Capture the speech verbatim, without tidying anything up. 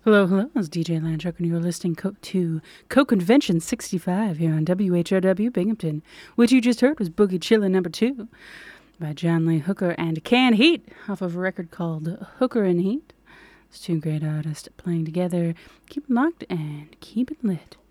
Hello, hello, it's D J Landruck, and you're listening co- to Co-Convention sixty-five here on W H O W Binghamton. What you just heard was Boogie Chillin' number two by John Lee Hooker and Can Heat off of a record called Hooker and Heat. It's two great artists playing together. Keep it locked and keep it lit.